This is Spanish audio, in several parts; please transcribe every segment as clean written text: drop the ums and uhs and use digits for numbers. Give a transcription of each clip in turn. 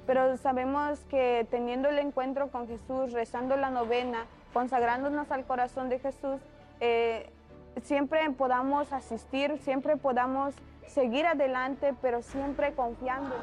pero sabemos que teniendo el encuentro con Jesús, rezando la novena, consagrándonos al corazón de Jesús, siempre podamos asistir, siempre podamos seguir adelante, pero siempre confiando.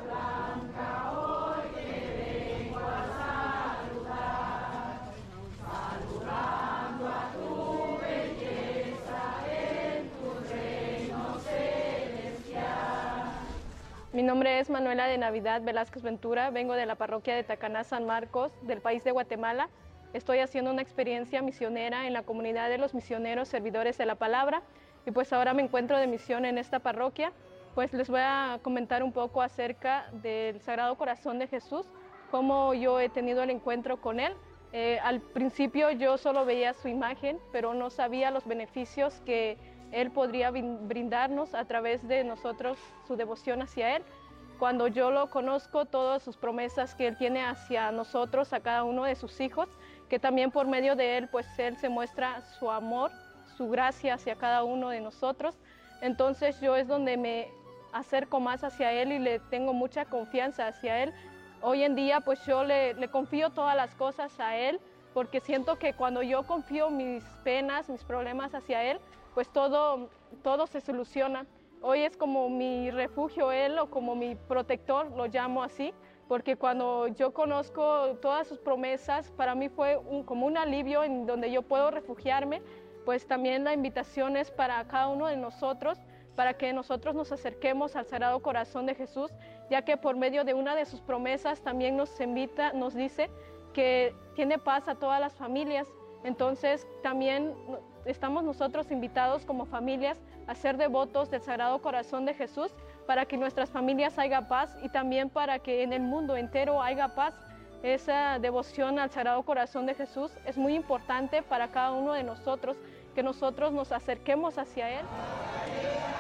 Mi nombre es Manuela de Navidad Velázquez Ventura, vengo de la parroquia de Tacaná San Marcos, del país de Guatemala. Estoy haciendo una experiencia misionera en la comunidad de los misioneros servidores de la palabra y pues ahora me encuentro de misión en esta parroquia. Pues les voy a comentar un poco acerca del Sagrado Corazón de Jesús, cómo yo he tenido el encuentro con él. Al principio yo solo veía su imagen, pero no sabía los beneficios que Él podría brindarnos a través de nosotros, su devoción hacia Él. Cuando yo lo conozco, todas sus promesas que Él tiene hacia nosotros, a cada uno de sus hijos, que también por medio de Él, pues Él se muestra su amor, su gracia hacia cada uno de nosotros. Entonces yo es donde me acerco más hacia Él y le tengo mucha confianza hacia Él. Hoy en día pues yo le confío todas las cosas a Él, porque siento que cuando yo confío mis penas, mis problemas hacia Él, pues todo se soluciona. Hoy es como mi refugio Él, o como mi protector, lo llamo así, porque cuando yo conozco todas sus promesas, para mí fue como un alivio en donde yo puedo refugiarme. Pues también la invitación es para cada uno de nosotros, para que nosotros nos acerquemos al Sagrado Corazón de Jesús, ya que por medio de una de sus promesas también nos invita, nos dice que tiene paz a todas las familias. Entonces también estamos nosotros invitados como familias a ser devotos del Sagrado Corazón de Jesús, para que en nuestras familias haya paz y también para que en el mundo entero haya paz. Esa devoción al Sagrado Corazón de Jesús es muy importante para cada uno de nosotros, que nosotros nos acerquemos hacia Él.